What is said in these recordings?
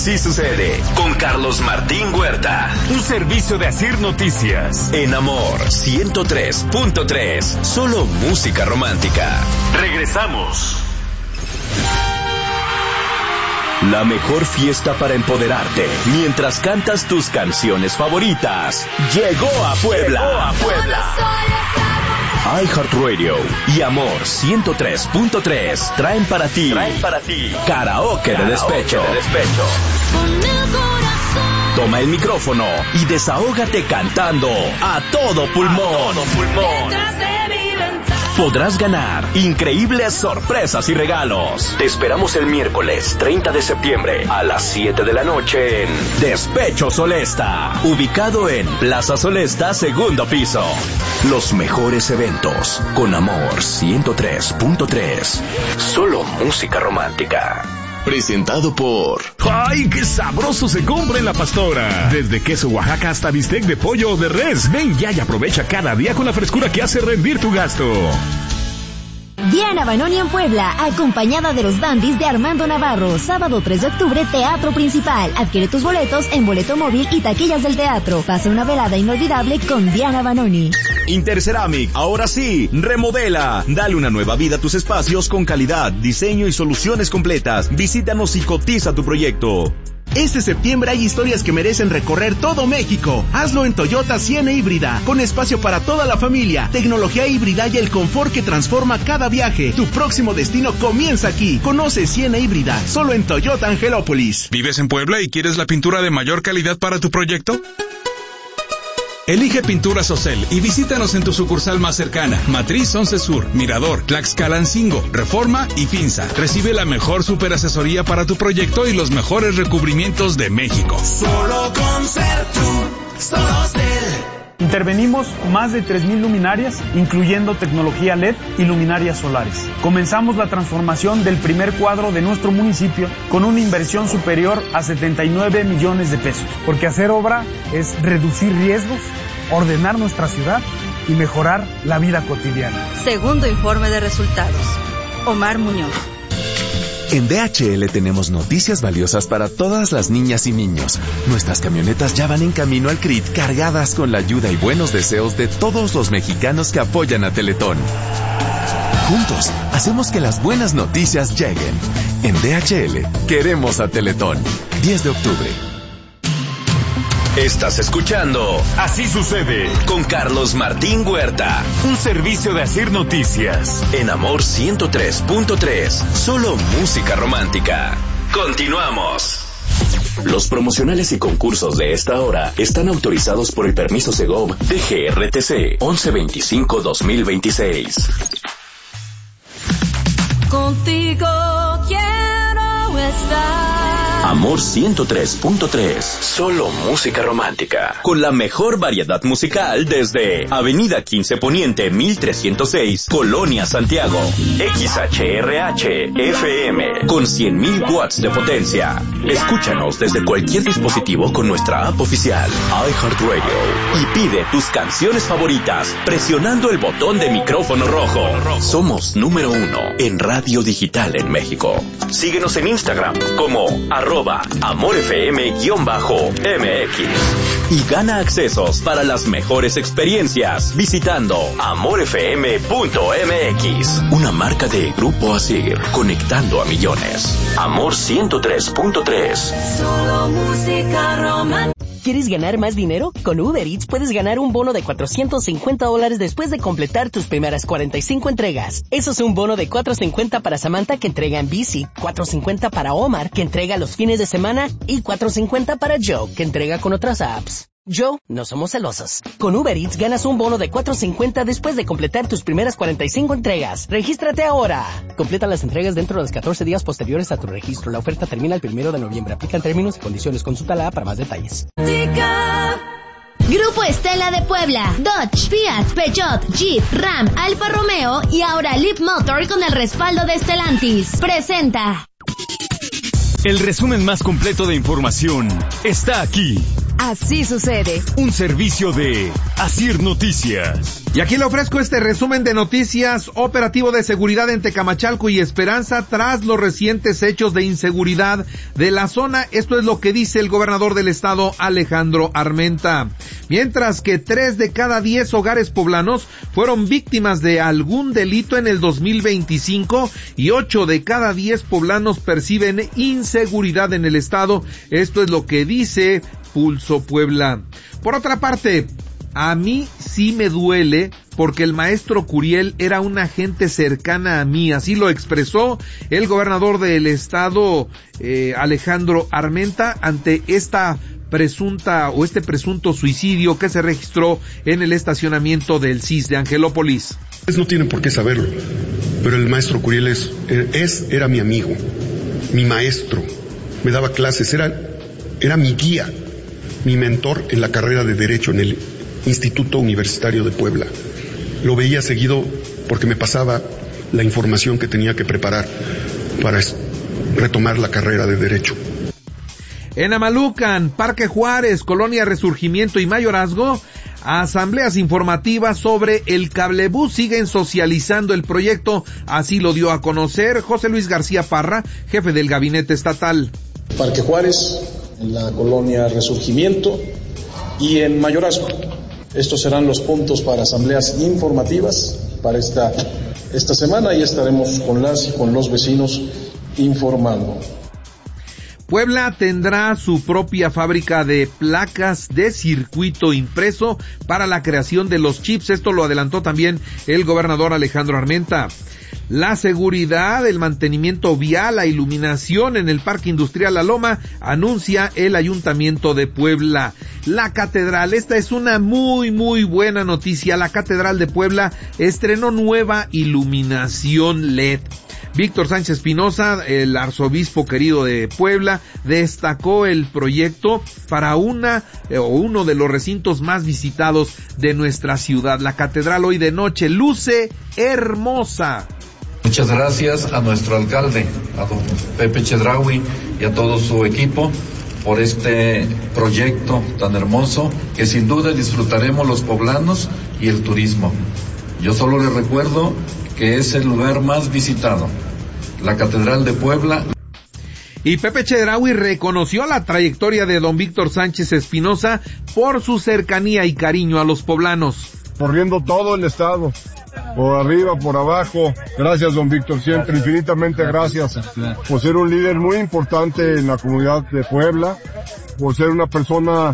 Así sucede con Carlos Martín Huerta. Un servicio de Asir Noticias. En Amor 103.3. Solo música romántica. Regresamos. La mejor fiesta para empoderarte mientras cantas tus canciones favoritas llegó a Puebla. iHeartRadio y Amor 103.3 traen para ti Karaoke de Despecho. Toma el micrófono y desahógate cantando a todo pulmón. Podrás ganar increíbles sorpresas y regalos. Te esperamos el miércoles 30 de septiembre a las 7 de la noche en Despecho Solesta, ubicado en Plaza Solesta, segundo piso. Los mejores eventos con Amor 103.3. Solo música romántica. Presentado por... ¡Ay, qué sabroso se compra en La Pastora! Desde queso Oaxaca hasta bistec de pollo o de res. Ven ya y aprovecha cada día con la frescura que hace rendir tu gasto. Diana Vanoni en Puebla, acompañada de los Dandys de Armando Navarro. Sábado 3 de octubre, Teatro Principal. Adquiere tus boletos en boleto móvil y taquillas del teatro. Pasa una velada inolvidable con Diana Vanoni. Interceramic, ahora sí, remodela. Dale una nueva vida a tus espacios con calidad, diseño y soluciones completas. Visítanos y cotiza tu proyecto. Este septiembre hay historias que merecen recorrer todo México. Hazlo en Toyota Siena Híbrida, con espacio para toda la familia, tecnología híbrida y el confort que transforma cada viaje. Tu próximo destino comienza aquí. Conoce Siena Híbrida, solo en Toyota Angelópolis. ¿Vives en Puebla y quieres la pintura de mayor calidad para tu proyecto? Elige Pinturas Ocel y visítanos en tu sucursal más cercana. Matriz 11 Sur, Mirador, Tlaxcalancingo, Reforma y Finza. Recibe la mejor superasesoría para tu proyecto y los mejores recubrimientos de México. Solo con Sertur, solo Ocel. Intervenimos más de 3,000 luminarias, incluyendo tecnología LED y luminarias solares. Comenzamos la transformación del primer cuadro de nuestro municipio con una inversión superior a 79 millones de pesos. Porque hacer obra es reducir riesgos, ordenar nuestra ciudad y mejorar la vida cotidiana. Segundo informe de resultados. Omar Muñoz. En DHL tenemos noticias valiosas para todas las niñas y niños. Nuestras camionetas ya van en camino al CRIT cargadas con la ayuda y buenos deseos de todos los mexicanos que apoyan a Teletón. Juntos, hacemos que las buenas noticias lleguen. En DHL, queremos a Teletón. 10 de octubre. Estás escuchando Así sucede con Carlos Martín Huerta. Un servicio de Asir Noticias. En Amor 103.3. Solo música romántica. Continuamos. Los promocionales y concursos de esta hora están autorizados por el permiso Segov DGRTC 1125-2026. Contigo quiero estar. Amor 103.3. Solo música romántica. Con la mejor variedad musical desde Avenida 15 Poniente 1306, Colonia Santiago. XHRH FM con 100,000 watts de potencia. Escúchanos desde cualquier dispositivo con nuestra app oficial iHeartRadio y pide tus canciones favoritas presionando el botón de micrófono rojo. Somos número 1 en radio digital en México. Síguenos en Instagram como @AmorFM_MX y gana accesos para las mejores experiencias visitando amorfm.mx, una marca de Grupo Asir, conectando a millones. Amor 103.3. Solo música romántica. ¿Quieres ganar más dinero? Con Uber Eats puedes ganar un bono de $450 después de completar tus primeras 45 entregas. Eso es un bono de $450 para Samantha, que entrega en bici, $450 para Omar, que entrega los fines de semana, y $450 para Joe, que entrega con otras apps. Joe, no somos celosos. Con Uber Eats ganas un bono de $450 después de completar tus primeras 45 entregas. ¡Regístrate ahora! Completa las entregas dentro de los 14 días posteriores a tu registro. La oferta termina el 1 de noviembre. Aplican términos y condiciones. Consúltala para más detalles. Grupo Estela de Puebla, Dodge, Fiat, Peugeot, Jeep, Ram, Alfa Romeo y ahora Leap Motor con el respaldo de Stellantis. Presenta. El resumen más completo de información está aquí. Así sucede. Un servicio de Asir Noticias. Y aquí le ofrezco este resumen de noticias. Operativo de seguridad en Tecamachalco y Esperanza tras los recientes hechos de inseguridad de la zona. Esto es lo que dice el gobernador del estado, Alejandro Armenta. Mientras que 3 de cada 10 hogares poblanos fueron víctimas de algún delito en el 2025 y 8 de cada 10 poblanos perciben inseguridad en el estado. Esto es lo que dice Pulso Puebla. Por otra parte, a mí sí me duele porque el maestro Curiel era una gente cercana a mí, así lo expresó el gobernador del estado, Alejandro Armenta, ante esta este presunto suicidio que se registró en el estacionamiento del CIS de Angelópolis. No tienen por qué saberlo, pero el maestro Curiel era mi amigo, mi maestro, me daba clases, era mi guía, mi mentor en la carrera de Derecho en el Instituto Universitario de Puebla. Lo veía seguido porque me pasaba la información que tenía que preparar para retomar la carrera de Derecho. En Amalucan, Parque Juárez, Colonia Resurgimiento y Mayorazgo, asambleas informativas sobre el cablebús siguen socializando el proyecto, así lo dio a conocer José Luis García Parra, jefe del gabinete estatal. Parque Juárez, en la Colonia Resurgimiento y en Mayorazgo. Estos serán los puntos para asambleas informativas para esta semana y estaremos con las y con los vecinos informando. Puebla tendrá su propia fábrica de placas de circuito impreso para la creación de los chips. Esto lo adelantó también el gobernador Alejandro Armenta. La seguridad, el mantenimiento vial, la iluminación en el Parque Industrial La Loma, anuncia el Ayuntamiento de Puebla. La Catedral, esta es una muy buena noticia. La Catedral de Puebla estrenó nueva iluminación LED. Víctor Sánchez Espinosa, el arzobispo querido de Puebla, destacó el proyecto para uno de los recintos más visitados de nuestra ciudad. La catedral hoy de noche luce hermosa. Muchas gracias a nuestro alcalde, a don Pepe Chedraui y a todo su equipo por este proyecto tan hermoso que sin duda disfrutaremos los poblanos y el turismo. Yo solo les recuerdo que es el lugar más visitado, la Catedral de Puebla. Y Pepe Chedraui reconoció la trayectoria de don Víctor Sánchez Espinosa por su cercanía y cariño a los poblanos. Corriendo todo el estado, por arriba, por abajo. Gracias, don Víctor, siempre, infinitamente gracias por ser un líder muy importante en la comunidad de Puebla, por ser una persona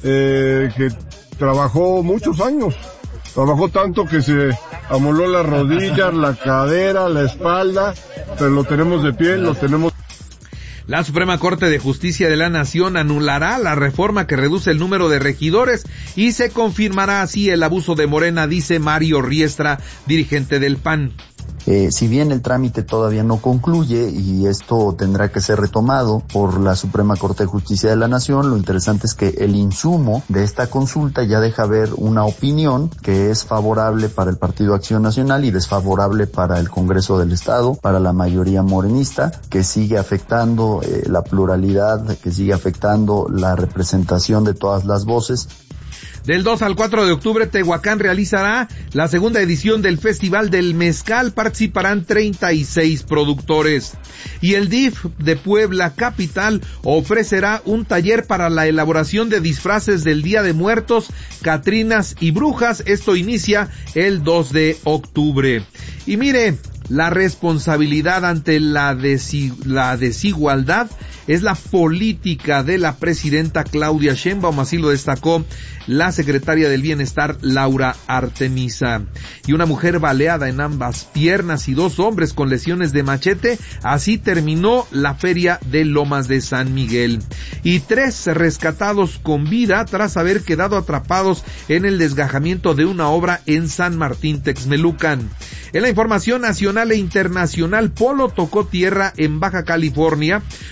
que trabajó muchos años. Trabajó tanto que se amoló las rodillas, la cadera, la espalda, pero lo tenemos de pie, lo tenemos. La Suprema Corte de Justicia de la Nación anulará la reforma que reduce el número de regidores y se confirmará así el abuso de Morena, dice Mario Riestra, dirigente del PAN. Si bien el trámite todavía no concluye y esto tendrá que ser retomado por la Suprema Corte de Justicia de la Nación, lo interesante es que el insumo de esta consulta ya deja ver una opinión que es favorable para el Partido Acción Nacional y desfavorable para el Congreso del Estado, para la mayoría morenista, que sigue afectando la pluralidad, que sigue afectando la representación de todas las voces. Del 2 al 4 de octubre, Tehuacán realizará la segunda edición del Festival del Mezcal. Participarán 36 productores. Y el DIF de Puebla Capital ofrecerá un taller para la elaboración de disfraces del Día de Muertos, Catrinas y Brujas. Esto inicia el 2 de octubre. Y mire, la responsabilidad ante la desigualdad es la política de la presidenta Claudia Sheinbaum, así lo destacó la secretaria del Bienestar, Laura Artemisa. Y una mujer baleada en ambas piernas y 2 hombres con lesiones de machete, así terminó la feria de Lomas de San Miguel. Y 3 rescatados con vida tras haber quedado atrapados en el desgajamiento de una obra en San Martín Texmelucan. En la información nacional e internacional, Polo tocó tierra en Baja California como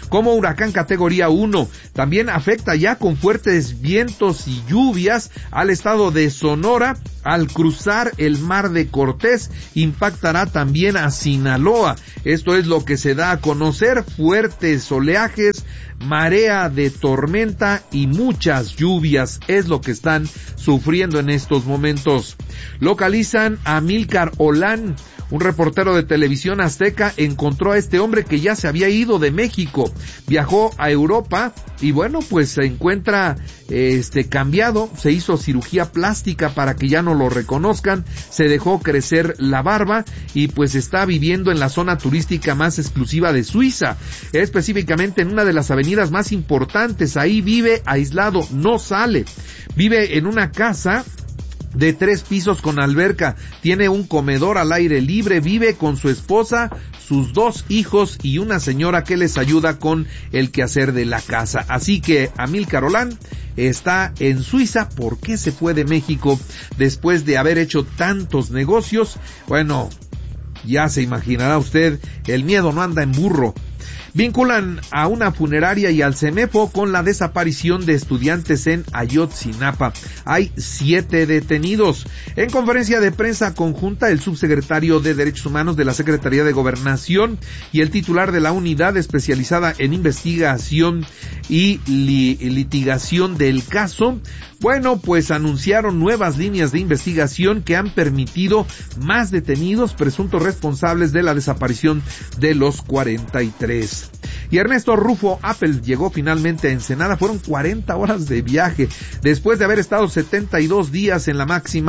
huracán categoría 1. También afecta ya con fuertes vientos y lluvias al estado de Sonora. Al cruzar el mar de Cortés, impactará también a Sinaloa. Esto es lo que se da a conocer: fuertes oleajes, marea de tormenta y muchas lluvias es lo que están sufriendo en estos momentos. Localizan a Amílcar Olán. Un reportero de Televisión Azteca encontró a este hombre que ya se había ido de México, viajó a Europa y bueno, pues se encuentra cambiado, se hizo cirugía plástica para que ya no lo reconozcan, se dejó crecer la barba y pues está viviendo en la zona turística más exclusiva de Suiza, específicamente en una de las avenidas más importantes. Ahí vive aislado, no sale, vive en una casa de 3 pisos con alberca, tiene un comedor al aire libre, vive con su esposa, sus 2 hijos y una señora que les ayuda con el quehacer de la casa. Así que Amílcar Olán está en Suiza. ¿Por qué se fue de México después de haber hecho tantos negocios? Bueno, ya se imaginará usted, el miedo no anda en burro. Vinculan a una funeraria y al CEMEFO con la desaparición de estudiantes en Ayotzinapa. Hay 7 detenidos. En conferencia de prensa conjunta, el subsecretario de Derechos Humanos de la Secretaría de Gobernación y el titular de la unidad especializada en investigación y litigación del caso, bueno, pues anunciaron nuevas líneas de investigación que han permitido más detenidos presuntos responsables de la desaparición de los 43. Y Ernesto Rufo Appel llegó finalmente a Ensenada. Fueron 40 horas de viaje después de haber estado 72 días en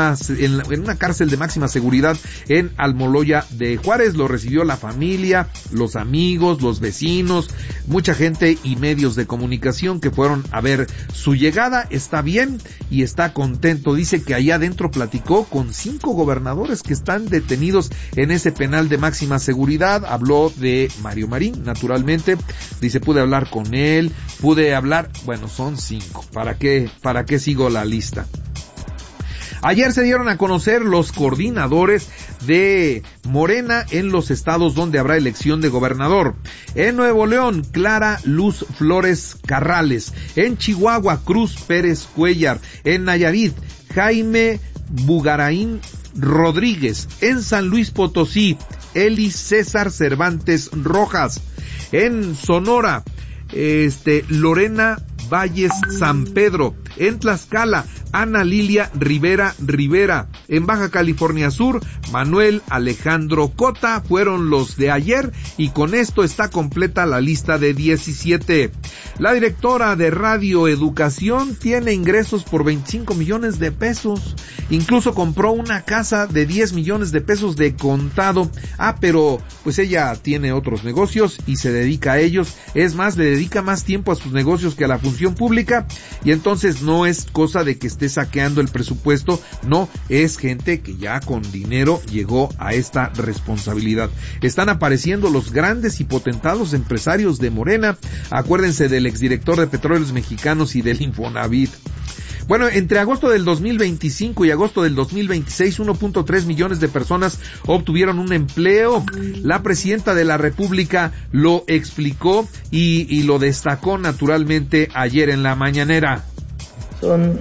una cárcel de máxima seguridad en Almoloya de Juárez. Lo recibió la familia, los amigos, los vecinos, mucha gente y medios de comunicación que fueron a ver su llegada. Está bien y está contento. Dice que allá adentro platicó con 5 gobernadores que están detenidos en ese penal de máxima seguridad. Habló de Mario Marín, naturalmente. Dice, pude hablar con él, bueno, son 5. ¿Para qué sigo la lista? Ayer se dieron a conocer los coordinadores de Morena en los estados donde habrá elección de gobernador. En Nuevo León, Clara Luz Flores Carrales. En Chihuahua, Cruz Pérez Cuellar. En Nayarit, Jaime Bugaraín Rodríguez. En San Luis Potosí, Eli César Cervantes Rojas. En Sonora, Lorena Valles San Pedro. En Tlaxcala, Ana Lilia Rivera. En Baja California Sur, Manuel Alejandro Cota. Fueron los de ayer y con esto está completa la lista de 17. La directora de Radio Educación tiene ingresos por 25 millones de pesos. Incluso compró una casa de 10 millones de pesos de contado. Pero pues ella tiene otros negocios y se dedica a ellos. Es más, le dedica más tiempo a sus negocios que a la función pública y entonces no es cosa de que esté saqueando el presupuesto, no, es gente que ya con dinero llegó a esta responsabilidad. Están apareciendo los grandes y potentados empresarios de Morena. Acuérdense del exdirector de Petróleos Mexicanos y del Infonavit. Bueno, entre agosto del 2025 y agosto del 2026, 1.3 millones de personas obtuvieron un empleo. La presidenta de la República lo explicó y lo destacó naturalmente ayer en la mañanera. Son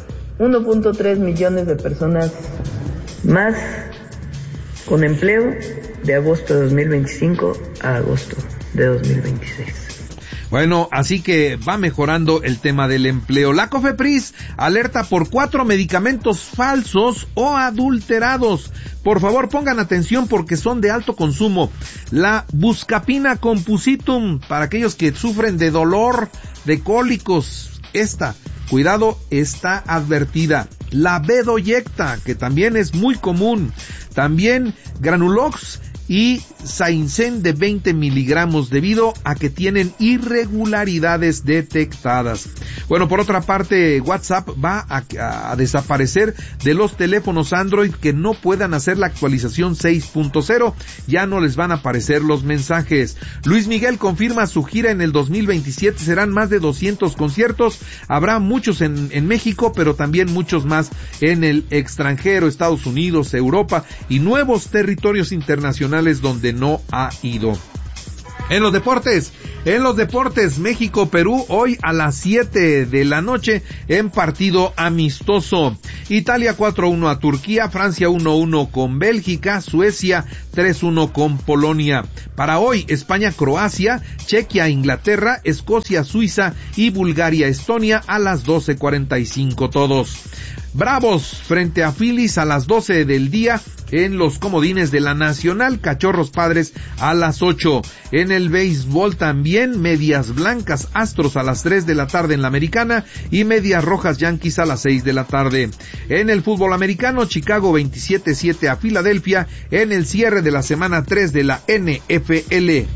1.3 millones de personas más con empleo de agosto de 2025 a agosto de 2026. Bueno, así que va mejorando el tema del empleo. La COFEPRIS alerta por 4 medicamentos falsos o adulterados. Por favor, pongan atención porque son de alto consumo. La Buscapina Compusitum, para aquellos que sufren de dolor, de cólicos. Cuidado, está advertida. La Bedoyecta, que también es muy común. También Granulox y Saincen de 20 miligramos debido a que tienen irregularidades detectadas. Bueno, por otra parte, WhatsApp va a desaparecer de los teléfonos Android que no puedan hacer la actualización 6.0. Ya no les van a aparecer los mensajes. Luis Miguel confirma su gira en el 2027. Serán más de 200 conciertos. Habrá muchos en México, pero también muchos más en el extranjero, Estados Unidos, Europa y nuevos territorios internacionales donde no ha ido. En los deportes, En los deportes, México-Perú hoy a las 7 de la noche en partido amistoso. Italia 4-1 a Turquía, Francia 1-1 con Bélgica, Suecia 3-1 con Polonia. Para hoy, España-Croacia, Chequia-Inglaterra, Escocia-Suiza y Bulgaria-Estonia a las 12:45 todos. Bravos frente a Phillies a las 12 del día en los comodines de la Nacional, Cachorros Padres a las 8. En el béisbol también, Medias Blancas Astros a las 3 de la tarde en la Americana y Medias Rojas Yankees a las 6 de la tarde. En el fútbol americano, Chicago 27-7 a Filadelfia en el cierre de la semana 3 de la NFL.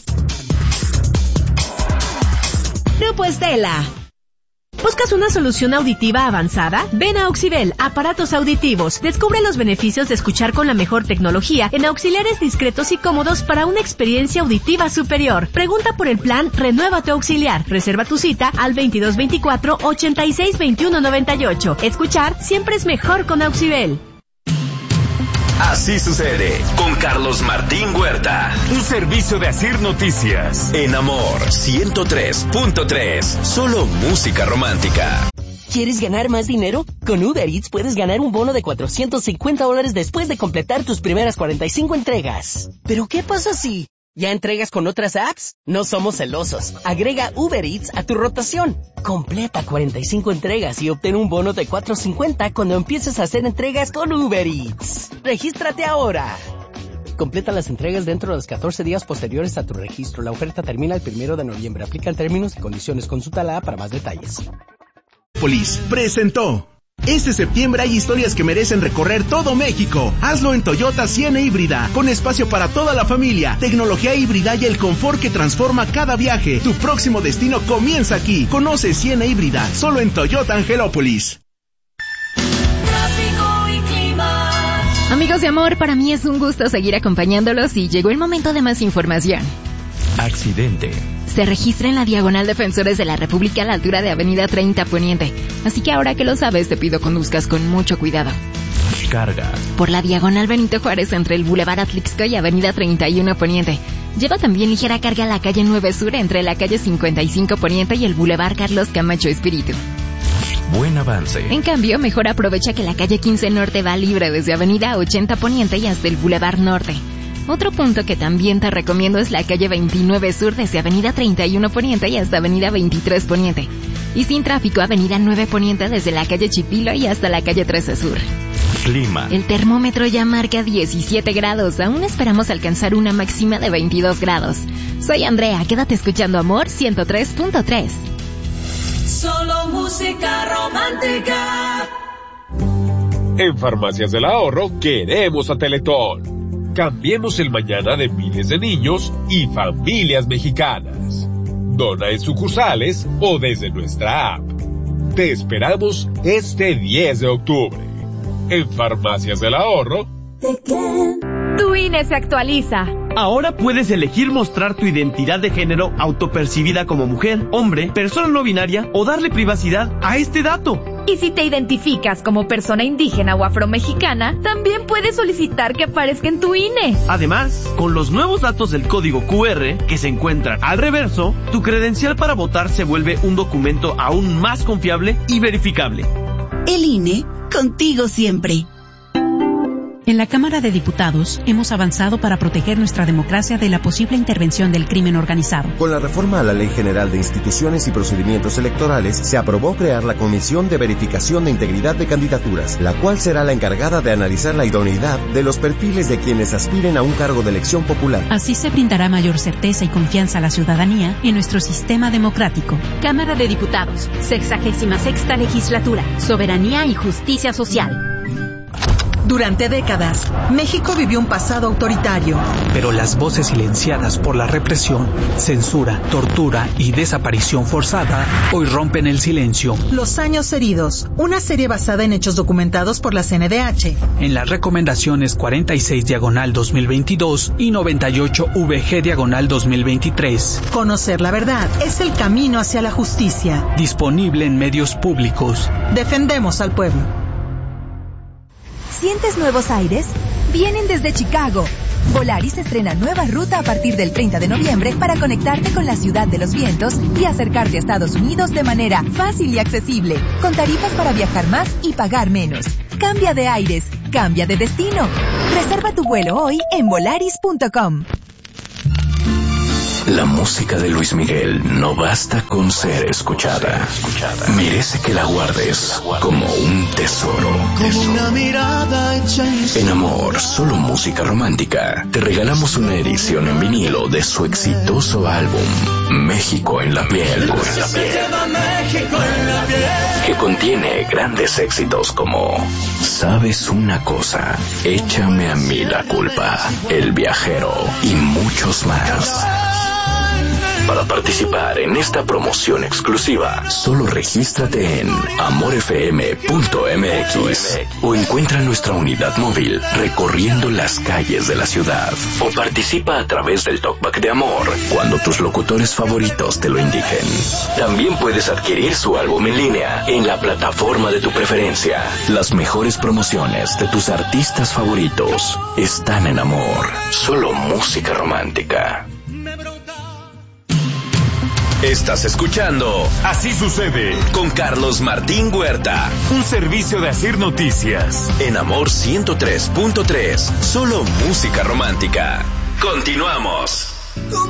Grupo Estela. ¿Buscas una solución auditiva avanzada? Ven a Auxibel, aparatos auditivos. Descubre los beneficios de escuchar con la mejor tecnología en auxiliares discretos y cómodos para una experiencia auditiva superior. Pregunta por el plan Renueva tu Auxiliar. Reserva tu cita al 2224-862198. Escuchar siempre es mejor con Auxibel. Así sucede con Carlos Martín Huerta. Un servicio de Asir Noticias. En Amor 103.3. Solo música romántica. ¿Quieres ganar más dinero? Con Uber Eats puedes ganar un bono de $450 después de completar tus primeras 45 entregas. ¿Pero qué pasa si ya entregas con otras apps? No somos celosos. Agrega Uber Eats a tu rotación. Completa 45 entregas y obtén un bono de $450 cuando empieces a hacer entregas con Uber Eats. ¡Regístrate ahora! Completa las entregas dentro de los 14 días posteriores a tu registro. La oferta termina el 1 de noviembre. Aplican términos y condiciones. Consulta la app para más detalles. Presentó. Este septiembre hay historias que merecen recorrer todo México. Hazlo en Toyota Siena híbrida, con espacio para toda la familia, tecnología híbrida y el confort que transforma cada viaje. Tu próximo destino comienza aquí. Conoce Siena híbrida, solo en Toyota Angelópolis. Amigos de Amor, para mí es un gusto seguir acompañándolos y llegó el momento de más información. Accidente. Se registra en la diagonal Defensores de la República a la altura de Avenida 30 Poniente. Así que ahora que lo sabes, te pido conduzcas con mucho cuidado. Carga. Por la diagonal Benito Juárez entre el Boulevard Atlixco y Avenida 31 Poniente. Lleva también ligera carga a la calle 9 Sur entre la calle 55 Poniente y el Boulevard Carlos Camacho Espíritu. Buen avance. En cambio, mejor aprovecha que la calle 15 Norte va libre desde Avenida 80 Poniente y hasta el Boulevard Norte. Otro punto que también te recomiendo es la calle 29 Sur desde Avenida 31 Poniente y hasta Avenida 23 Poniente. Y sin tráfico, Avenida 9 Poniente desde la calle Chipilo y hasta la calle 13 Sur. Clima. El termómetro ya marca 17 grados. Aún esperamos alcanzar una máxima de 22 grados. Soy Andrea, quédate escuchando Amor 103.3. Solo música romántica. En Farmacias del Ahorro queremos a Teletón. Cambiemos el mañana de miles de niños y familias mexicanas. Dona en sucursales o desde nuestra app. Te esperamos este 10 de octubre. En Farmacias del Ahorro. Tu INE se actualiza. Ahora puedes elegir mostrar tu identidad de género autopercibida como mujer, hombre, persona no binaria o darle privacidad a este dato. Y si te identificas como persona indígena o afromexicana, también puedes solicitar que aparezca en tu INE. Además, con los nuevos datos del código QR que se encuentran al reverso, tu credencial para votar se vuelve un documento aún más confiable y verificable. El INE, contigo siempre. En la Cámara de Diputados hemos avanzado para proteger nuestra democracia de la posible intervención del crimen organizado. Con la reforma a la Ley General de Instituciones y Procedimientos Electorales, se aprobó crear la Comisión de Verificación de Integridad de Candidaturas, la cual será la encargada de analizar la idoneidad de los perfiles de quienes aspiren a un cargo de elección popular. Así se brindará mayor certeza y confianza a la ciudadanía en nuestro sistema democrático. Cámara de Diputados, 66ª Legislatura, Soberanía y Justicia Social. Durante décadas, México vivió un pasado autoritario. Pero las voces silenciadas por la represión, censura, tortura y desaparición forzada hoy rompen el silencio. Los años heridos, una serie basada en hechos documentados por la CNDH. En las recomendaciones 46/2022 y 98/VG/2023. Conocer la verdad es el camino hacia la justicia. Disponible en medios públicos. Defendemos al pueblo. ¿Sientes nuevos aires? Vienen desde Chicago. Volaris estrena nueva ruta a partir del 30 de noviembre para conectarte con la ciudad de los vientos y acercarte a Estados Unidos de manera fácil y accesible, con tarifas para viajar más y pagar menos. Cambia de aires, cambia de destino. Reserva tu vuelo hoy en volaris.com. La música de Luis Miguel no basta con ser escuchada. Merece que la guardes como un tesoro. En Amor, solo música romántica, te regalamos una edición en vinilo de su exitoso álbum México en la piel, que contiene grandes éxitos como Sabes una cosa, Échame a mí la culpa, El viajero y muchos más. Para participar en esta promoción exclusiva, solo regístrate en amorfm.mx o encuentra nuestra unidad móvil recorriendo las calles de la ciudad, o participa a través del Talkback de Amor cuando tus locutores favoritos te lo indiquen. También puedes adquirir su álbum en línea en la plataforma de tu preferencia. Las mejores promociones de tus artistas favoritos están en Amor, solo música romántica. Estás escuchando Así Sucede con Carlos Martín Huerta, un servicio de Asir Noticias en Amor 103.3, solo música romántica. Continuamos.